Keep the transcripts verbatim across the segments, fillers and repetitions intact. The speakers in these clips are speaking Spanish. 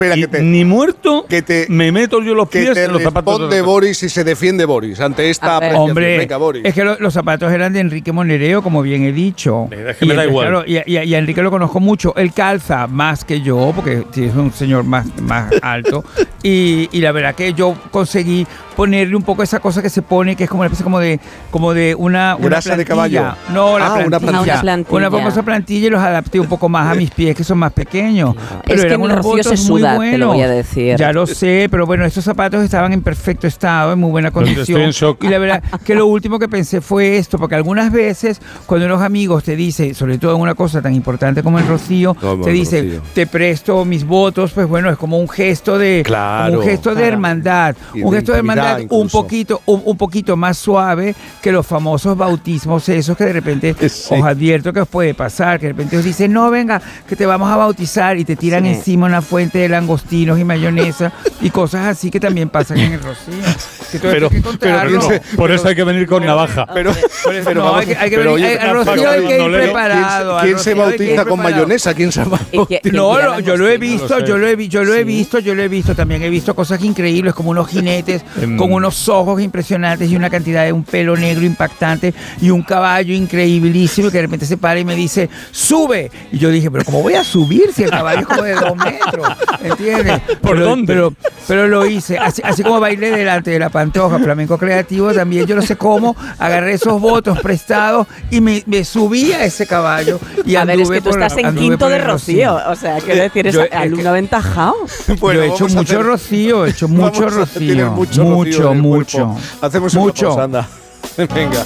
Espera, y que te, ni muerto que te, me meto yo los que pies te en los zapatos. responde de Boris y se defiende Boris ante esta apreciación. Hombre, Venga, Boris. es que lo, los zapatos eran de Enrique Monereo, como bien he dicho. Es que me y da entonces, igual. Claro, y, y, y a Enrique lo conozco mucho. Él calza más que yo, porque sí, es un señor más, más alto. y, y la verdad que yo conseguí ponerle un poco esa cosa que se pone, que es como una especie como de, como de una, una ¿Grasa de plantilla. caballo? No, la Ah, plantilla. una plantilla. Una, Una plantilla. famosa plantilla y los adapté un poco más a mis pies, que son más pequeños. Pero Es que eran en el unos Rocío se botos muy suda, buenos. te lo voy a decir. Ya lo sé, pero bueno, estos zapatos estaban en perfecto estado, en muy buena Estoy condición. en shock. Y la verdad que lo último que pensé fue esto, porque algunas veces cuando unos amigos te dicen, sobre todo en una cosa tan importante como el Rocío, Como te el dicen, Rocío. te presto mis votos, pues bueno, es como un gesto de, Claro, como un gesto de claro. hermandad, Y un de gesto de intimidad hermandad un incluso. poquito, un, un poquito más suave que los famosos bautismos esos que de repente Sí. os advierto que os puede pasar, que de repente os dicen, no, venga, que te vamos a bautizar y te tiran Sí. encima una fuente de langostinos y mayonesa y cosas así que también pasan en el Rocío. Que todo Pero, esto hay que pero contarlo. piense, por eso hay que venir con navaja. Pero, pero no, vamos, hay que, hay que pero venir, oye, al Rocío hay que ir no le- preparado. al ¿quién se Rocío hay que ir bautiza con preparado. mayonesa? ¿Quién se bautiza? ¿Y qué- No, quién lo- tira yo lo he langostinos? visto, No sé. yo lo he, vi- yo lo he Sí. visto, yo lo he visto también. He visto cosas increíbles como unos jinetes Em. con unos ojos impresionantes y una cantidad de un pelo negro impactante y un caballo increíblísimo que de repente se para y me dice, ¡sube! Y yo dije, pero ¿cómo voy a subir si el caballo es como de dos metros? ¿Entiendes? ¿Por pero, dónde? Pero, pero lo hice. Así, así como bailé delante de la Pantoja, flamenco creativo, también yo no sé cómo, agarré esos votos prestados y me, me subí a ese caballo. Y A ver, es anduve que tú por- estás en anduve quinto por de el Rocío. O sea, quiero decir, es Yo- es alumno que- aventajado. Bueno, yo he hecho vamos a mucho hacer- rocío, he hecho mucho vamos a tener rocío. mucho Mucho, rocío en el mucho. cuerpo. Hacemos una mucho. pausa, anda. Venga.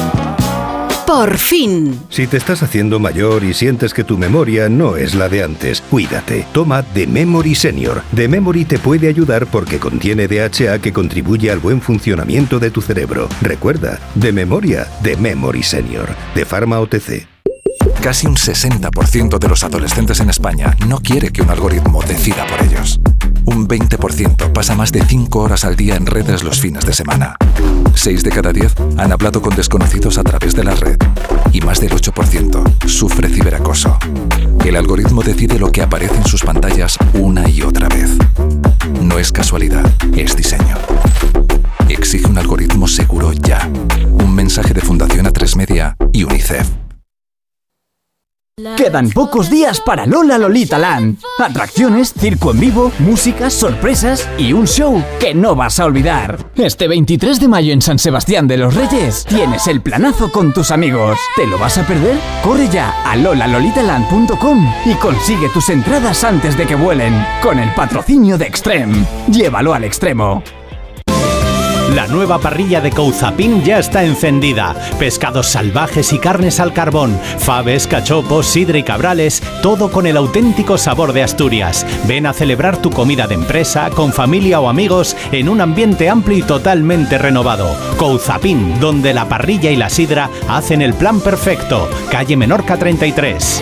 Por fin. Si te estás haciendo mayor y sientes que tu memoria no es la de antes, cuídate. Toma The Memory Senior. The Memory te puede ayudar porque contiene D H A que contribuye al buen funcionamiento de tu cerebro. Recuerda, de memoria, The Memory Senior. De Pharma O T C. Casi un sesenta por ciento de los adolescentes en España no quiere que un algoritmo decida por ellos. Un veinte por ciento pasa más de cinco horas al día en redes los fines de semana. seis de cada diez han hablado con desconocidos a través de la red. Y más del ocho por ciento sufre ciberacoso. El algoritmo decide lo que aparece en sus pantallas una y otra vez. No es casualidad, es diseño. Exige un algoritmo seguro ya. Un mensaje de Fundación A tres Media y UNICEF. Quedan pocos días para Lola Lolita Land. Atracciones, circo en vivo, música, sorpresas y un show que no vas a olvidar. Este veintitrés de mayo en San Sebastián de los Reyes tienes el planazo con tus amigos. ¿Te lo vas a perder? Corre ya a lola lolita land punto com y consigue tus entradas antes de que vuelen. Con el patrocinio de Extreme. Llévalo al extremo. La nueva parrilla de Couzapin ya está encendida. Pescados salvajes y carnes al carbón, faves, cachopos, sidra y cabrales, todo con el auténtico sabor de Asturias. Ven a celebrar tu comida de empresa, con familia o amigos, en un ambiente amplio y totalmente renovado. Couzapin, donde la parrilla y la sidra hacen el plan perfecto. Calle Menorca treinta y tres.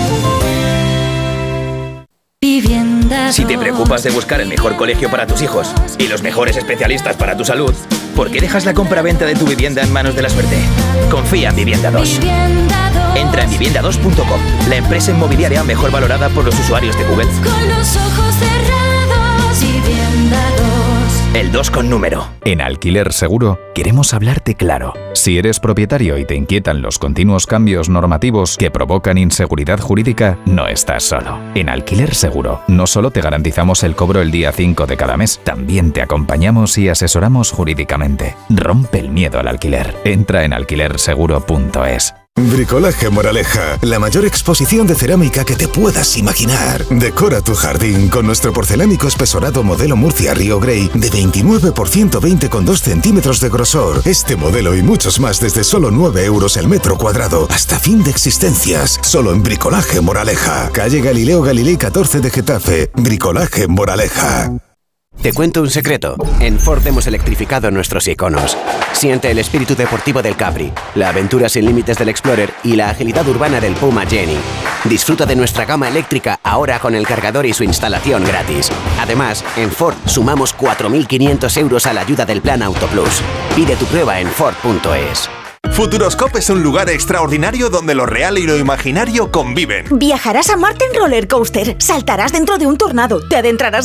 Si te preocupas de buscar el mejor colegio para tus hijos y los mejores especialistas para tu salud, ¿por qué dejas la compra-venta de tu vivienda en manos de la suerte? Confía en Vivienda dos. Entra en vivienda dos punto com, la empresa inmobiliaria mejor valorada por los usuarios de Google. Con los ojos cerrados, Vivienda dos. El dos con número. En Alquiler Seguro queremos hablarte claro. Si eres propietario y te inquietan los continuos cambios normativos que provocan inseguridad jurídica, no estás solo. En Alquiler Seguro no solo te garantizamos el cobro el día cinco de cada mes, también te acompañamos y asesoramos jurídicamente. Rompe el miedo al alquiler. Entra en alquiler seguro punto es. Bricolaje Moraleja, la mayor exposición de cerámica que te puedas imaginar. Decora tu jardín con nuestro porcelánico espesorado modelo Murcia Río Grey de veintinueve por ciento veinte con dos centímetros de grosor. Este modelo y muchos más desde solo nueve euros el metro cuadrado. Hasta fin de existencias. Solo en Bricolaje Moraleja. Calle Galileo Galilei catorce de Getafe. Bricolaje Moraleja. Te cuento un secreto. En Ford hemos electrificado nuestros iconos. Siente el espíritu deportivo del Capri, la aventura sin límites del Explorer y la agilidad urbana del Puma Jenny. Disfruta de nuestra gama eléctrica ahora con el cargador y su instalación gratis. Además, en Ford sumamos cuatro mil quinientos euros a la ayuda del Plan Auto Plus. Pide tu prueba en Ford punto es. Futuroscope es un lugar extraordinario donde lo real y lo imaginario conviven. Viajarás a Marte en roller coaster, saltarás dentro de un tornado, te adentrarás